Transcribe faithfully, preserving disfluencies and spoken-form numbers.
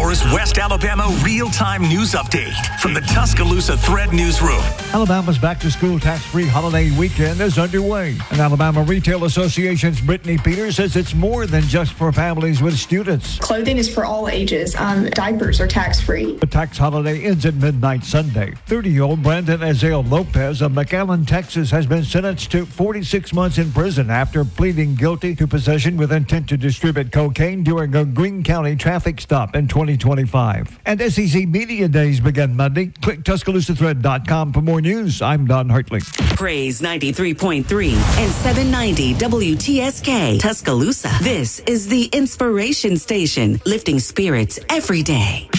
hour's West Alabama real-time news update from the Tuscaloosa Thread Newsroom. Alabama's back-to-school tax-free holiday weekend is underway. And Alabama Retail Association's Brittany Peters says it's more than just for families with students. Clothing is for all ages. Um, diapers are tax-free. The tax holiday ends at midnight Sunday. thirty-year-old Brandon Azael Lopez of McAllen, Texas, has been sentenced to forty-six months in prison after pleading guilty to possession with intent to distribute cocaine during a Greene County traffic stop in twenty twenty-five. And S E C Media Days begin Monday. Click Tuscaloosa Thread dot com for more news. I'm Don Hartley. Praise ninety-three point three and seven ninety W T S K Tuscaloosa. This is the Inspiration Station, lifting spirits every day.